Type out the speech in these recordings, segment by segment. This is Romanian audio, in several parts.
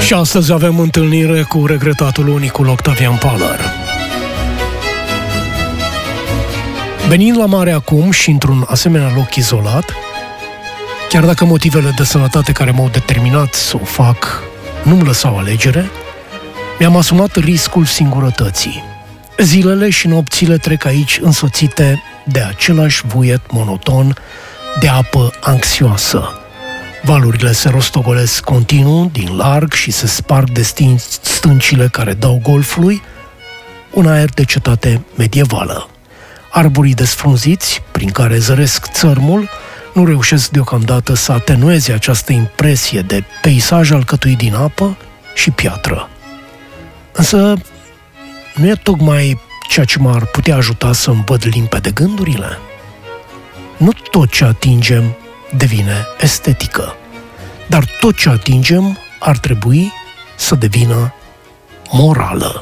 Și astăzi avem întâlnire cu regretatul unicul Octavian Palar. Venind la mare acum și într-un asemenea loc izolat, chiar dacă motivele de sănătate care m-au determinat să o fac nu-mi lăsau alegere, mi-am asumat riscul singurătății. Zilele și nopțile trec aici însoțite de același vuiet monoton de apă anxioasă. Valurile se rostogolesc continuu din larg și se sparg de stâncile care dau golfului, un aer de cetate medievală. Arborii desfrunziți, prin care zăresc țărmul, nu reușesc deocamdată să atenueze această impresie de peisaj alcătuit din apă și piatră. Însă, nu e tocmai ceea ce m-ar putea ajuta să-mi văd limpede gândurile? Nu tot ce atingem devine estetică, dar tot ce atingem ar trebui să devină morală.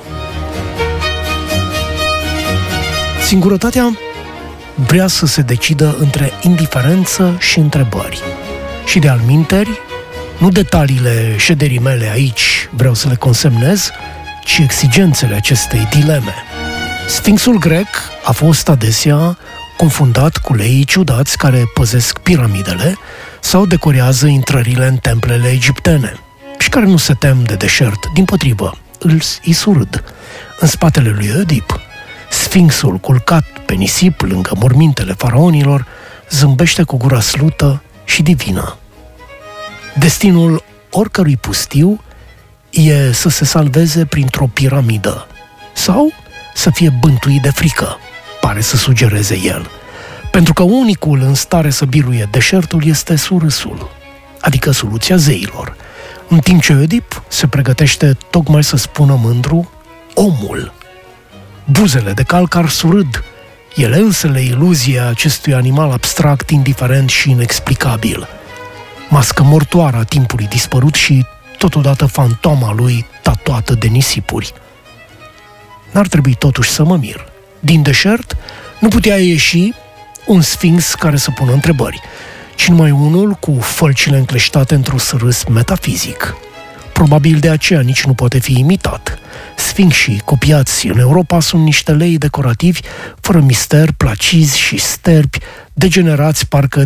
Singurătatea vrea să se decidă între indiferență și întrebări. Și de alminteri, nu detaliile șederii mele aici vreau să le consemnez, ci exigențele acestei dileme. Sfinxul grec a fost adesea confundat cu leii ciudați care păzesc piramidele sau decorează intrările în templele egiptene și care nu se tem de deșert, dimpotrivă, îi surâd. În spatele lui Oedip, Sfinxul culcat pe nisip lângă mormintele faraonilor zâmbește cu gura slută și divină. Destinul oricărui pustiu e să se salveze printr-o piramidă sau să fie bântuit de frică, pare să sugereze el, pentru că unicul în stare să biruie deșertul este surâsul, adică soluția zeilor, în timp ce Oedip se pregătește tocmai să spună mândru omul. Buzele de calcar surâd, ele însele iluzia acestui animal abstract, indiferent și inexplicabil. Mască mortoară a timpului dispărut și totodată fantoma lui tatuată de nisipuri. N-ar trebui totuși să mă mir. Din deșert nu putea ieși un sfinx care să pună întrebări, ci numai unul cu fălcile încleștate într-un srâs metafizic. Probabil de aceea nici nu poate fi imitat. Sfinxii copiați în Europa sunt niște lei decorativi, fără mister, placizi și sterpi, degenerați parcă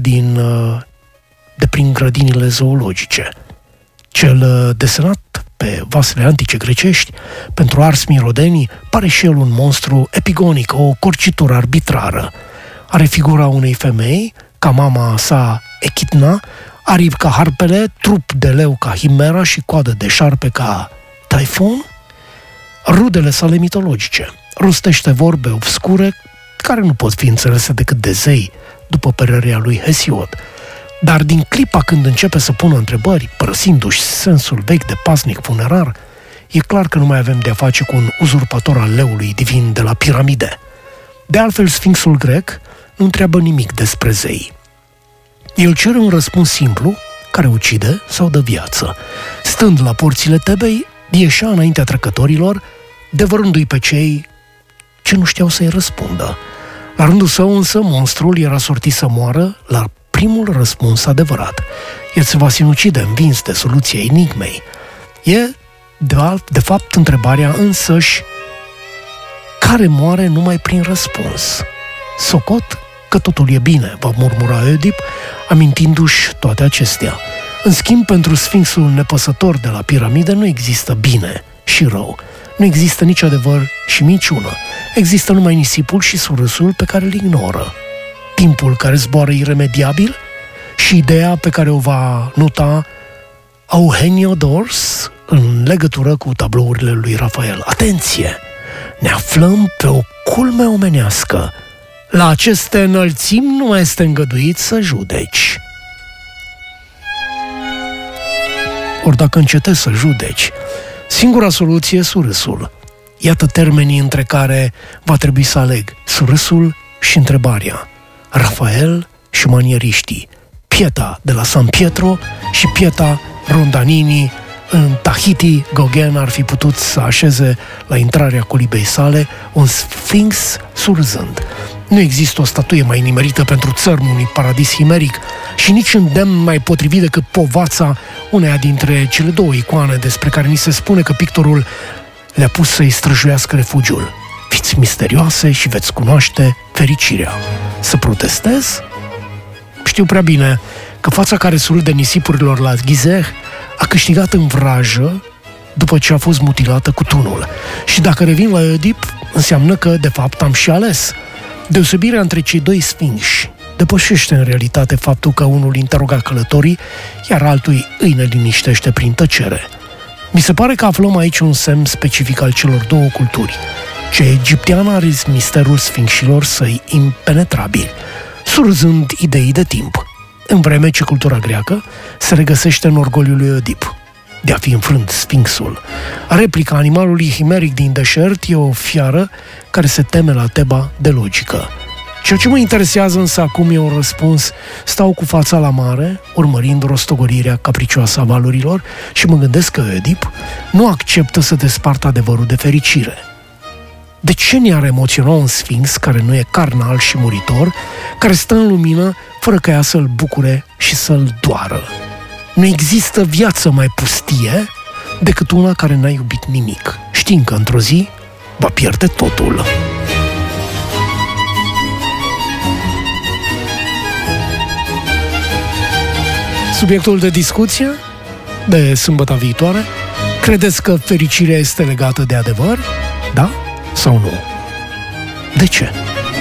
de prin grădinile zoologice. Cel desenat pe vasele antice grecești, pentru ars mirodenii, pare și el un monstru epigonic, o corcitură arbitrară. Are figura unei femei, ca mama sa Echidna, aripi ca harpele, trup de leu ca Himera și coadă de șarpe ca Taifun. Rudele sale mitologice, rostește vorbe obscure care nu pot fi înțelese decât de zei, după părerea lui Hesiod. Dar din clipa când începe să pună întrebări, părăsindu-și sensul vechi de pasnic funerar, e clar că nu mai avem de-a face cu un uzurpator al leului divin de la piramide. De altfel, Sfinxul grec nu întreabă nimic despre zei. El cere un răspuns simplu, care ucide sau dă viață. Stând la porțile Tebei, ieșea înaintea trecătorilor, devărându-i pe cei ce nu știau să-i răspundă. La rândul său însă, monstrul era sortit să moară la primul răspuns adevărat. El se va sinucide învins de soluția enigmei. E, de fapt, întrebarea însăși care moare numai prin răspuns. Socot că totul e bine, va murmura Oedip, amintindu-și toate acestea. În schimb, pentru sfinxul nepăsător de la piramide nu există bine și rău. Nu există nici adevăr și minciună. Există numai nisipul și surâsul pe care îl ignoră. Timpul care zboară iremediabil și ideea pe care o va nota Eugenio Dors în legătură cu tablourile lui Rafael. Atenție! Ne aflăm pe o culme omenească. La aceste înălțimi nu mai este îngăduit să judeci. Ori dacă încetezi să judeci, singura soluție e surâsul. Iată termenii între care va trebui să aleg: surâsul și întrebarea. Rafael și manieriștii, Pieta de la San Pietro și Pieta Rondanini. În Tahiti, Gauguin ar fi putut să așeze la intrarea colibei sale un sfinx surzând. Nu există o statuie mai nimerită pentru țărmul unui paradis himeric și nici îndemn mai potrivit decât povața uneia dintre cele două icoane despre care ni se spune că pictorul le-a pus să-i străjuiască refugiul. Fiți misterioase și veți cunoaște fericirea. Să protestez? Știu prea bine că fața care surâde nisipurilor la Gizeh a câștigat în vrajă după ce a fost mutilată cu tunul. Și dacă revin la Oedip, înseamnă că, de fapt, am și ales. Deosebirea între cei doi sfinși depășește în realitate faptul că unul interoga călătorii, iar altul îi neliniștește prin tăcere. Mi se pare că aflăm aici un semn specific al celor două culturi. Cea egipteană are misterul sfinșilor săi impenetrabili, surzând idei de timp, în vreme ce cultura greacă se regăsește în orgoliul lui Oedip de a fi înfrânt sfinxul. Replica animalului himeric din deșert e o fiară care se teme la Teba de logică. Ceea ce mă interesează însă acum e un răspuns. Stau cu fața la mare, urmărind rostogolirea capricioasă a valurilor și mă gândesc că Oedip nu acceptă să despartă adevărul de fericire. De ce ne-ar emoționa un sfinx care nu e carnal și muritor, care stă în lumină fără ca ea să-l bucure și să-l doară? Nu există viață mai pustie decât una care n-a iubit nimic, știind că într-o zi va pierde totul. Subiectul de discuție de sâmbătă viitoare: credeți că fericirea este legată de adevăr? Da sau nu? De ce?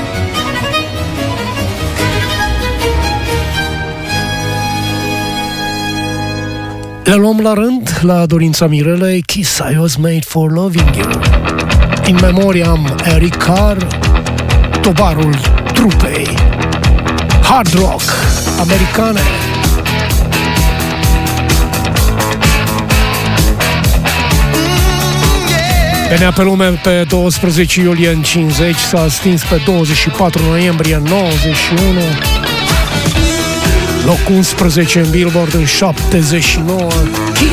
Le luăm la rând la dorința Mirelei, Kiss I Was Made for Loving You. In memoriam Eric Carr, tovarul trupei hard rock americane. Venea pe lume pe 12 iulie în 50, s-a stins pe 24 noiembrie în 91, loc 11 în Billboard în 79.